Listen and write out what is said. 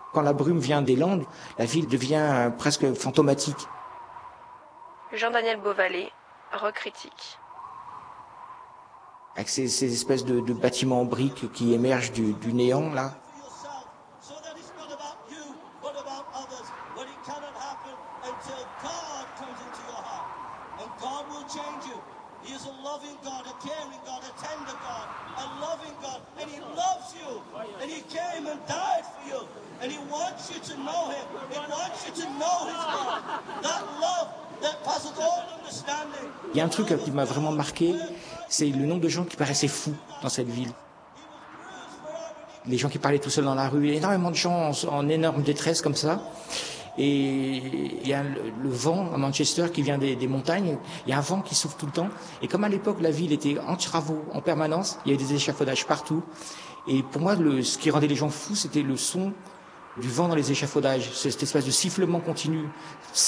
Quand la brume vient des Landes, la ville devient presque fantomatique. Jean-Daniel Beauvalet, rock critique. Avec ces espèces de bâtiments en briques qui émergent du néant, là. Il y a un truc qui m'a vraiment marqué, c'est le nombre de gens qui paraissaient fous dans cette ville. Les gens qui parlaient tout seuls dans la rue, énormément de gens en énorme détresse comme ça. Et il y a le vent à Manchester qui vient des montagnes, il y a un vent qui souffle tout le temps. Et comme à l'époque la ville était en travaux en permanence, il y avait des échafaudages partout. Et pour moi, ce qui rendait les gens fous, c'était le son du vent dans les échafaudages, cette espèce de sifflement continu.